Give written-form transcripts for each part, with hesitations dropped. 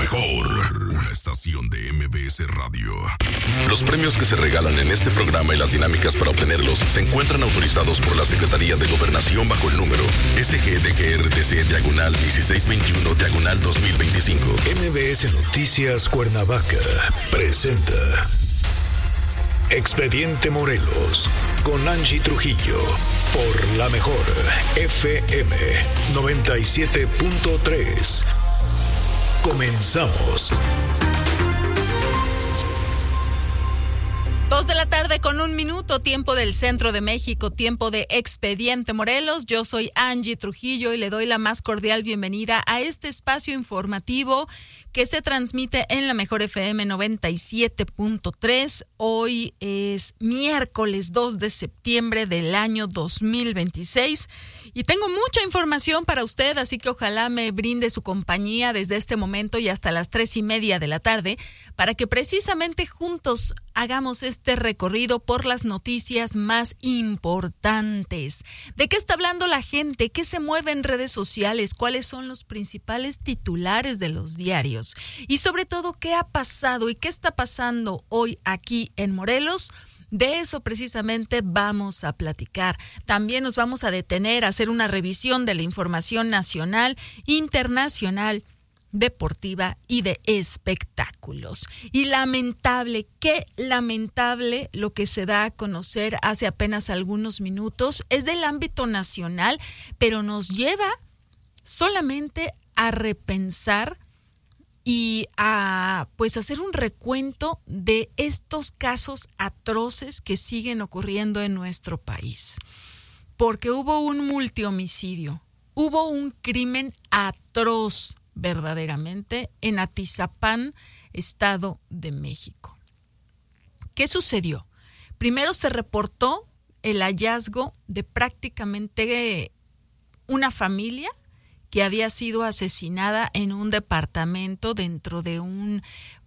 mejor, una estación de MBS Radio. Los premios que se regalan en este programa y las dinámicas para obtenerlos se encuentran autorizados por la Secretaría de Gobernación bajo el número SGDGRTC-1621-2025. MBS Noticias Cuernavaca presenta Expediente Morelos con Angie Trujillo por la mejor FM 97.3. Comenzamos. 2:01 p.m, tiempo del centro de México, tiempo de Expediente Morelos. Yo soy Angie Trujillo y le doy la más cordial bienvenida a este espacio informativo que se transmite en la mejor FM 97.3. Hoy es miércoles 2 de septiembre del año 2026 y tengo mucha información para usted, así que ojalá me brinde su compañía desde este momento y hasta las 3:30 de la tarde para que precisamente juntos hagamos este recorrido por las noticias más importantes. ¿De qué está hablando la gente? ¿Qué se mueve en redes sociales? ¿Cuáles son los principales titulares de los diarios? Y sobre todo, ¿qué ha pasado y qué está pasando hoy aquí en Morelos? De eso precisamente vamos a platicar. También nos vamos a detener a hacer una revisión de la información nacional, internacional, deportiva y de espectáculos. Y qué lamentable lo que se da a conocer hace apenas algunos minutos. Es del ámbito nacional, pero nos lleva solamente a repensar y a hacer un recuento de estos casos atroces que siguen ocurriendo en nuestro país. Porque hubo un multihomicidio, hubo un crimen atroz verdaderamente en Atizapán, Estado de México. ¿Qué sucedió? Primero se reportó el hallazgo de prácticamente una familia que había sido asesinada en un departamento dentro de un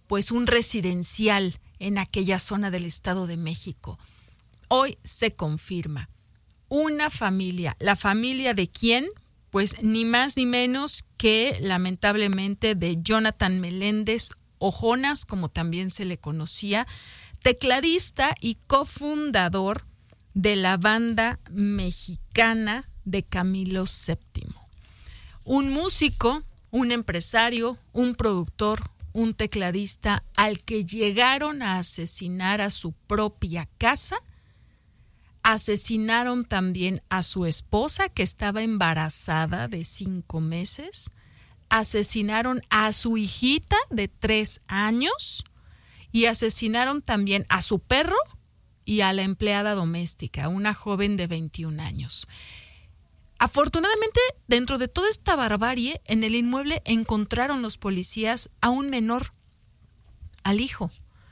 residencial en aquella zona del Estado de México. Hoy se confirma. Una familia, ¿la familia de quién? Pues ni más ni menos que, lamentablemente, de Jonathan Meléndez Ojonas, como también se le conocía, tecladista y cofundador de la banda mexicana de Camilo VII. Un músico, un empresario, un productor, un tecladista al que llegaron a asesinar a su propia casa. Asesinaron también a su esposa, que estaba embarazada de 5 meses. Asesinaron a su hijita de 3 años. Y asesinaron también a su perro y a la empleada doméstica, una joven de 21 años. Afortunadamente, dentro de toda esta barbarie, en el inmueble encontraron los policías a un menor, al hijo,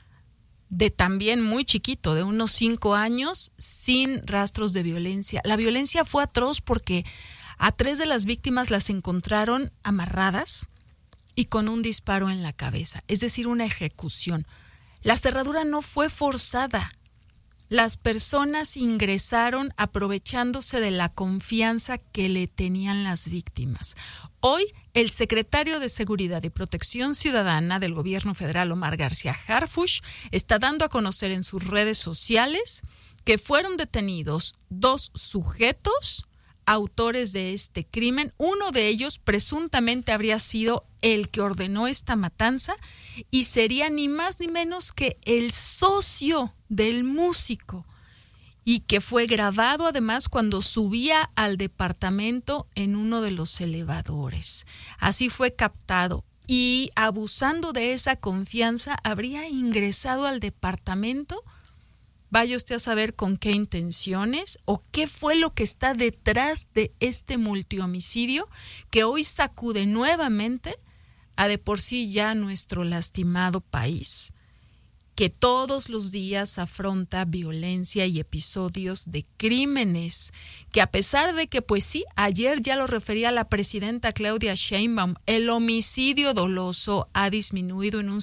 de también muy chiquito, de unos 5 años, sin rastros de violencia. La violencia fue atroz porque a 3 de las víctimas las encontraron amarradas y con un disparo en la cabeza, es decir, una ejecución. La cerradura no fue forzada. Las personas ingresaron aprovechándose de la confianza que le tenían las víctimas. Hoy, el secretario de Seguridad y Protección Ciudadana del Gobierno Federal, Omar García Harfuch, está dando a conocer en sus redes sociales que fueron detenidos 2 sujetos autores de este crimen. Uno de ellos presuntamente habría sido el que ordenó esta matanza y sería ni más ni menos que el socio del músico, y que fue grabado además cuando subía al departamento en uno de los elevadores. Así fue captado y, abusando de esa confianza, habría ingresado al departamento. Vaya usted a saber con qué intenciones o qué fue lo que está detrás de este multihomicidio que hoy sacude nuevamente a de por sí ya nuestro lastimado país, que todos los días afronta violencia y episodios de crímenes, que a pesar de que, pues sí, ayer ya lo refería la presidenta Claudia Sheinbaum, el homicidio doloso ha disminuido en un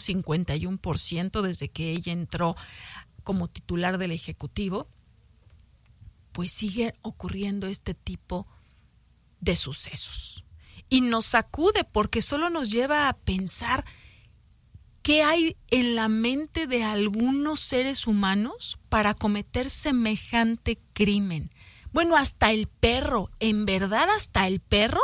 51% desde que ella entró como titular del Ejecutivo, pues sigue ocurriendo este tipo de sucesos. Y nos sacude porque solo nos lleva a pensar ¿Qué hay en la mente de algunos seres humanos para cometer semejante crimen? Bueno, hasta el perro, ¿en verdad hasta el perro?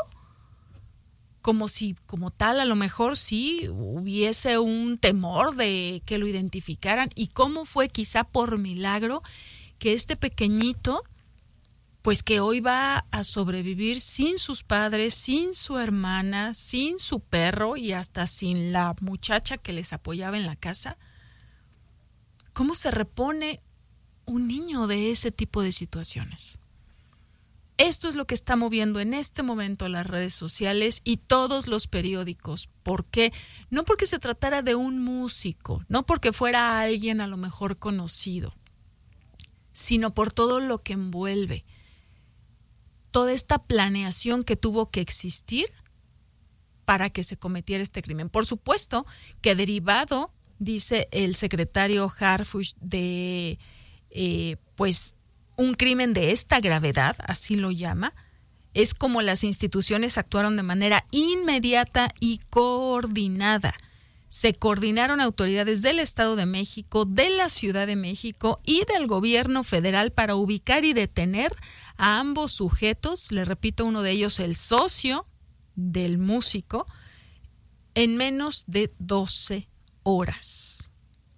Como si, como tal, a lo mejor sí hubiese un temor de que lo identificaran. ¿Y cómo fue, quizá por milagro, que este pequeñito, pues que hoy va a sobrevivir sin sus padres, sin su hermana, sin su perro y hasta sin la muchacha que les apoyaba en la casa? ¿Cómo se repone un niño de ese tipo de situaciones? Esto es lo que está moviendo en este momento las redes sociales y todos los periódicos. ¿Por qué? No porque se tratara de un músico, no porque fuera alguien a lo mejor conocido, sino por todo lo que envuelve. Toda esta planeación que tuvo que existir para que se cometiera este crimen. Por supuesto que derivado, dice el secretario Harfuch, de pues un crimen de esta gravedad, así lo llama, es como las instituciones actuaron de manera inmediata y coordinada. Se coordinaron autoridades del Estado de México, de la Ciudad de México y del gobierno federal para ubicar y detener a ambos sujetos, le repito, uno de ellos el socio del músico, en menos de 12 horas.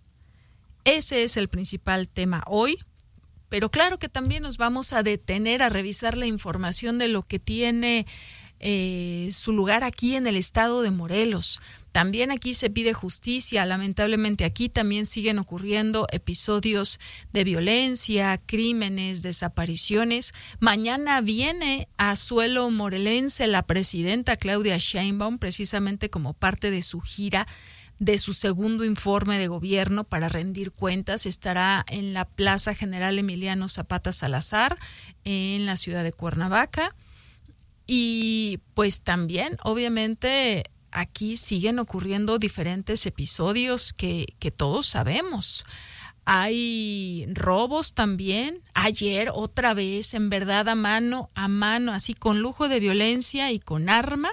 Ese es el principal tema hoy, pero claro que también nos vamos a detener a revisar la información de lo que tiene su lugar aquí en el estado de Morelos. También aquí se pide justicia. Lamentablemente aquí también siguen ocurriendo episodios de violencia, crímenes, desapariciones. Mañana viene a suelo morelense la presidenta Claudia Sheinbaum, precisamente como parte de su gira, de su segundo informe de gobierno para rendir cuentas. Estará en la Plaza General Emiliano Zapata Salazar, en la ciudad de Cuernavaca. Y pues también, obviamente, aquí siguen ocurriendo diferentes episodios que todos sabemos. Hay robos también. Ayer, otra vez, en verdad, a mano, así con lujo de violencia y con arma.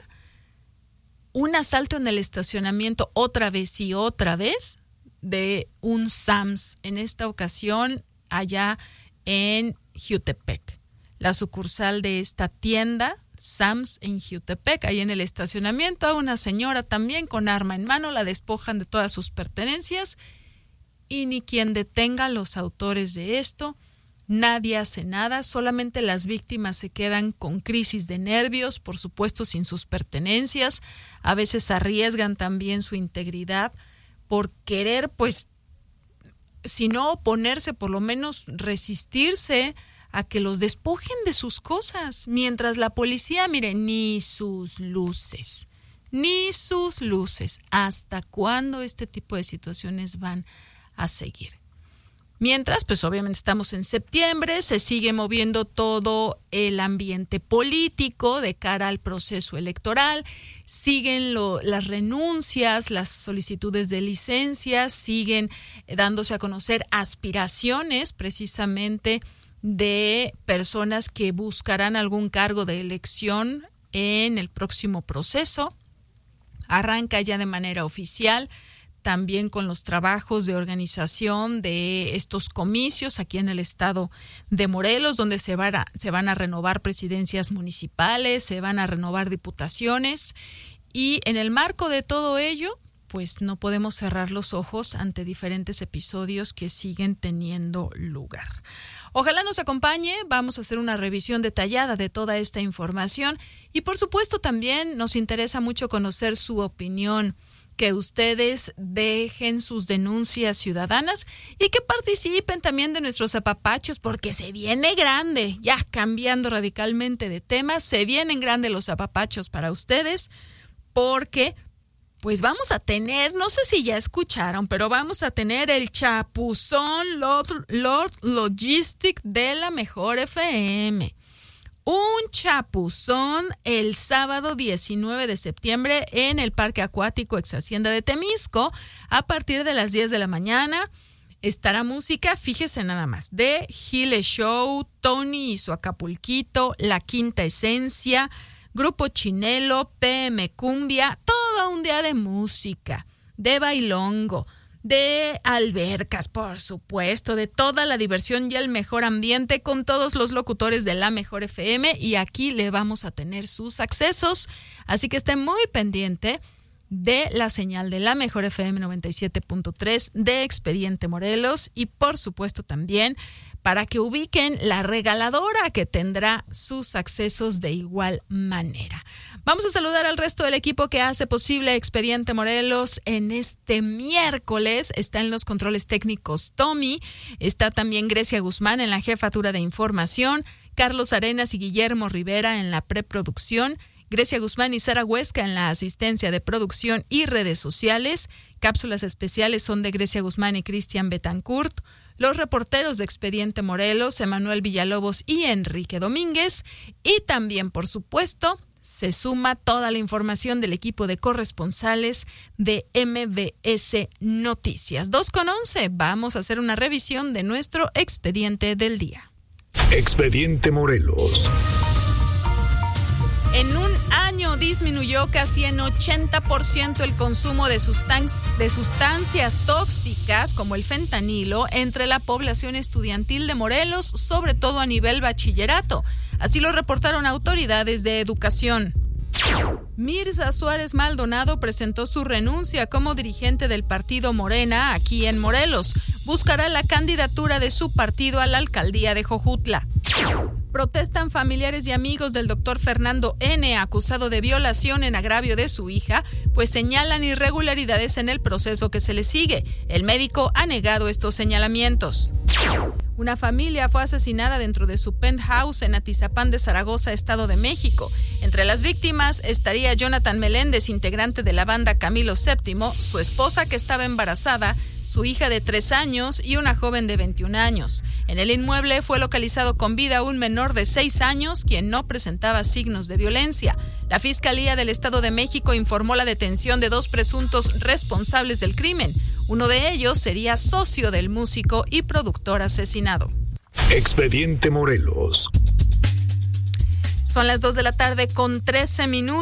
Un asalto en el estacionamiento, otra vez y otra vez, de un Sam's. En esta ocasión, allá en Jiutepec. La sucursal de esta tienda, Sam's en Jiutepec, ahí en el estacionamiento, a una señora también con arma en mano, la despojan de todas sus pertenencias y ni quien detenga a los autores de esto, nadie hace nada, solamente las víctimas se quedan con crisis de nervios, por supuesto sin sus pertenencias, a veces arriesgan también su integridad por querer, pues, si no oponerse, por lo menos resistirse a que los despojen de sus cosas, mientras la policía, mire, ni sus luces. ¿Hasta cuándo este tipo de situaciones van a seguir? Mientras, pues obviamente estamos en septiembre, se sigue moviendo todo el ambiente político de cara al proceso electoral, siguen las renuncias, las solicitudes de licencias, siguen dándose a conocer aspiraciones precisamente de personas que buscarán algún cargo de elección en el próximo proceso. Arranca ya de manera oficial también con los trabajos de organización de estos comicios aquí en el estado de Morelos, donde se van a renovar presidencias municipales, se van a renovar diputaciones, y en el marco de todo ello, pues no podemos cerrar los ojos ante diferentes episodios que siguen teniendo lugar. Ojalá nos acompañe, vamos a hacer una revisión detallada de toda esta información y por supuesto también nos interesa mucho conocer su opinión, que ustedes dejen sus denuncias ciudadanas y que participen también de nuestros apapachos porque se viene grande, ya cambiando radicalmente de tema, se vienen grandes los apapachos para ustedes porque pues vamos a tener, no sé si ya escucharon, pero vamos a tener el chapuzón Lord Logistic de la Mejor FM. Un chapuzón el sábado 19 de septiembre en el Parque Acuático Ex Hacienda de Temisco a partir de las 10 de la mañana. Estará música, fíjese nada más, de Gile Show, Tony y su Acapulquito, La Quinta Esencia, Grupo Chinelo, PM Cumbia, todo un día de música. de bailongo, de albercas, por supuesto, de toda la diversión y el mejor ambiente con todos los locutores de La Mejor FM, y aquí le vamos a tener sus accesos, así que esté muy pendiente de la señal de La Mejor FM 97.3 de Expediente Morelos, y por supuesto también para que ubiquen la regaladora que tendrá sus accesos de igual manera. Vamos a saludar al resto del equipo que hace posible Expediente Morelos en este miércoles. Está en los controles técnicos Tommy, está también Grecia Guzmán en la jefatura de información, Carlos Arenas y Guillermo Rivera en la preproducción, Grecia Guzmán y Sara Huesca en la asistencia de producción y redes sociales. Cápsulas especiales son de Grecia Guzmán y Cristian Betancourt. Los reporteros de Expediente Morelos, Emanuel Villalobos y Enrique Domínguez. Y también, por supuesto, se suma toda la información del equipo de corresponsales de MBS Noticias. 2:11, vamos a hacer una revisión de nuestro expediente del día. Expediente Morelos. En un año disminuyó casi en 80% el consumo de sustancias tóxicas como el fentanilo entre la población estudiantil de Morelos, sobre todo a nivel bachillerato. Así lo reportaron autoridades de educación. Mirza Suárez Maldonado presentó su renuncia como dirigente del partido Morena aquí en Morelos. Buscará la candidatura de su partido a la alcaldía de Jojutla. Protestan familiares y amigos del doctor Fernando N., acusado de violación en agravio de su hija, pues señalan irregularidades en el proceso que se le sigue. El médico ha negado estos señalamientos. Una familia fue asesinada dentro de su penthouse en Atizapán de Zaragoza, Estado de México. Entre las víctimas estaría Jonathan Meléndez, integrante de la banda Camilo VII, su esposa que estaba embarazada, su hija de 3 años y una joven de 21 años. En el inmueble fue localizado con vida un menor de 6 años, quien no presentaba signos de violencia. La Fiscalía del Estado de México informó la detención de 2 presuntos responsables del crimen. Uno de ellos sería socio del músico y productor asesinado. Expediente Morelos. Son las 2:13 p.m.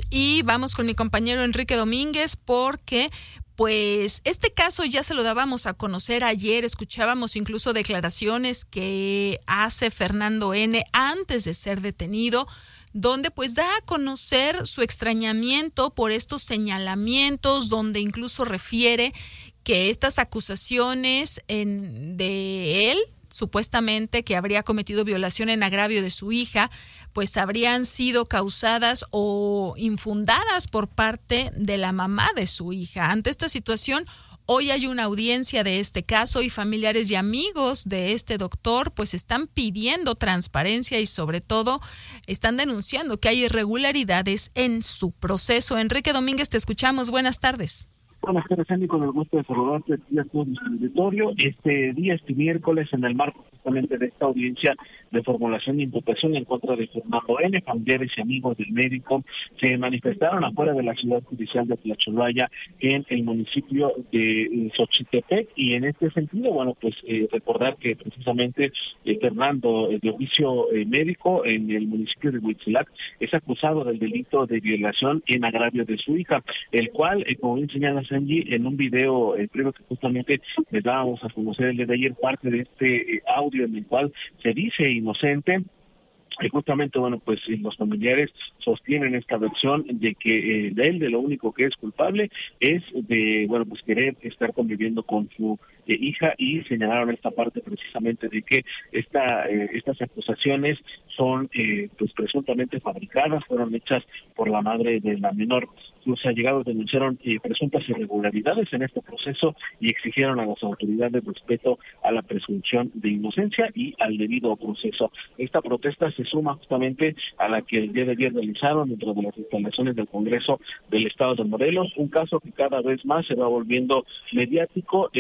y vamos con mi compañero Enrique Domínguez porque pues este caso ya se lo dábamos a conocer ayer, escuchábamos incluso declaraciones que hace Fernando N. antes de ser detenido, donde pues da a conocer su extrañamiento por estos señalamientos, donde incluso refiere que estas acusaciones de él, supuestamente que habría cometido violación en agravio de su hija, pues habrían sido causadas o infundadas por parte de la mamá de su hija. Ante esta situación, hoy hay una audiencia de este caso y familiares y amigos de este doctor pues están pidiendo transparencia y sobre todo están denunciando que hay irregularidades en su proceso. Enrique Domínguez, te escuchamos. Buenas tardes. Buenas tardes, Andy, con el gusto de saludarte aquí a todo nuestro auditorio. Este miércoles, en el marco justamente de esta audiencia de formulación e imputación en contra de Fernando N., familiares y amigos del médico se manifestaron afuera de la ciudad judicial de Tlacholaya, en el municipio de Xochitepec, y en este sentido, bueno, pues recordar que precisamente Fernando, de oficio médico en el municipio de Huitzilac, es acusado del delito de violación en agravio de su hija, el cual, como bien señala Sanji, en un video previo que justamente les dábamos a conocer el día de ayer, parte de este audio en el cual se dice inocente. Y justamente, bueno, pues los familiares sostienen esta versión de que de lo único que es culpable es de, bueno, pues querer estar conviviendo con su hija, y señalaron esta parte precisamente de que estas acusaciones son pues presuntamente fabricadas, fueron hechas por la madre de la menor. Los allegados denunciaron presuntas irregularidades en este proceso y exigieron a las autoridades respeto a la presunción de inocencia y al debido proceso. Esta protesta se suma justamente a la que el día de ayer realizaron dentro de las instalaciones del Congreso del Estado de Morelos, un caso que cada vez más se va volviendo mediático.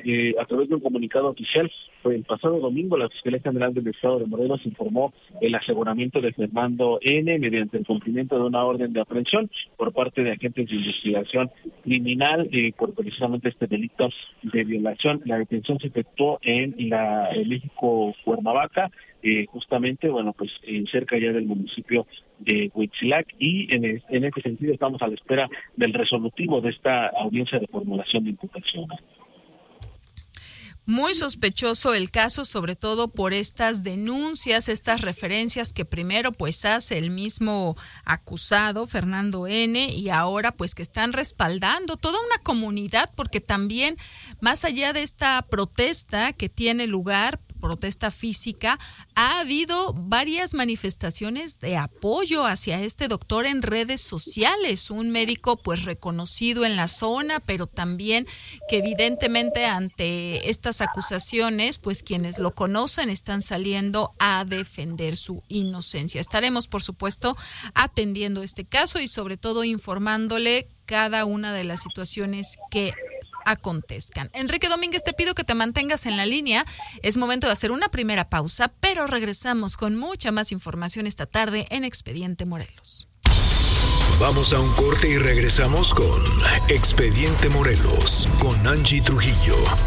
A través de un comunicado oficial, el pasado domingo, la Fiscalía General del Estado de Morelos informó el aseguramiento de Fernando N. mediante el cumplimiento de una orden de aprehensión por parte de agentes de investigación criminal por precisamente este delito de violación. La detención se efectuó en México Cuernavaca, justamente, pues cerca ya del municipio de Huitzilac, y en este sentido estamos a la espera del resolutivo de esta audiencia de formulación de imputación. Muy sospechoso el caso, sobre todo por estas denuncias, estas referencias que primero pues hace el mismo acusado, Fernando N., y ahora pues que están respaldando toda una comunidad, porque también más allá de esta protesta que tiene lugar, protesta física, ha habido varias manifestaciones de apoyo hacia este doctor en redes sociales, un médico pues reconocido en la zona, pero también que evidentemente ante estas acusaciones, pues quienes lo conocen están saliendo a defender su inocencia. Estaremos, por supuesto, atendiendo este caso y sobre todo informándole cada una de las situaciones que acontezcan. Enrique Domínguez, te pido que te mantengas en la línea. Es momento de hacer una primera pausa, pero regresamos con mucha más información esta tarde en Expediente Morelos. Vamos a un corte y regresamos con Expediente Morelos con Angie Trujillo.